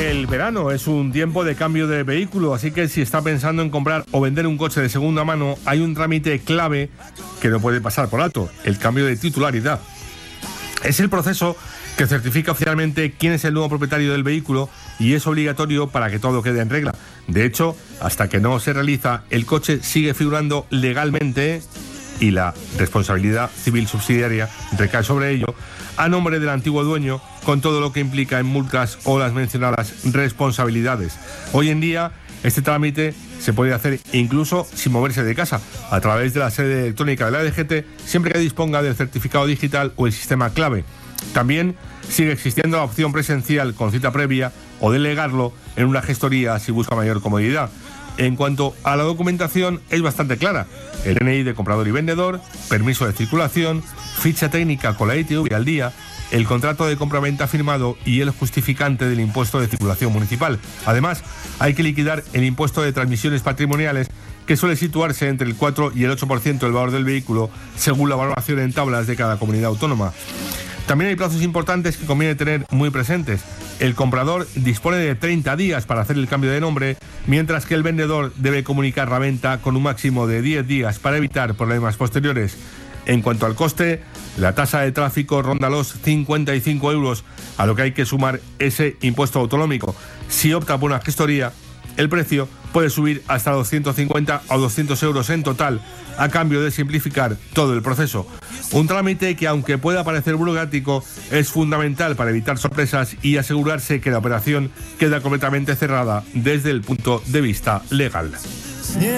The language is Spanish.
El verano es un tiempo de cambio de vehículo, así que si está pensando en comprar o vender un coche de segunda mano, hay un trámite clave que no puede pasar por alto: el cambio de titularidad. Es el proceso que certifica oficialmente quién es el nuevo propietario del vehículo y es obligatorio para que todo quede en regla. De hecho, hasta que no se realiza, el coche sigue figurando legalmente y la responsabilidad civil subsidiaria recae sobre ello a nombre del antiguo dueño, con todo lo que implica en multas o las mencionadas responsabilidades. Hoy en día, este trámite se puede hacer incluso sin moverse de casa, a través de la sede electrónica de la DGT, siempre que disponga del certificado digital o el sistema clave. También sigue existiendo la opción presencial con cita previa o delegarlo en una gestoría si busca mayor comodidad. En cuanto a la documentación, es bastante clara: el DNI de comprador y vendedor, permiso de circulación, ficha técnica con la ITV al día, el contrato de compraventa firmado y el justificante del impuesto de circulación municipal. Además, hay que liquidar el impuesto de transmisiones patrimoniales, que suele situarse entre el 4 y el 8% del valor del vehículo, según la valoración en tablas de cada comunidad autónoma. También hay plazos importantes que conviene tener muy presentes. El comprador dispone de 30 días para hacer el cambio de nombre, mientras que el vendedor debe comunicar la venta con un máximo de 10 días para evitar problemas posteriores. En cuanto al coste, la tasa de tráfico ronda los 55 euros, a lo que hay que sumar ese impuesto autonómico. Si opta por una gestoría, el precio puede subir hasta 250 o 200 euros en total, a cambio de simplificar todo el proceso. Un trámite que, aunque pueda parecer burocrático, es fundamental para evitar sorpresas y asegurarse que la operación queda completamente cerrada desde el punto de vista legal.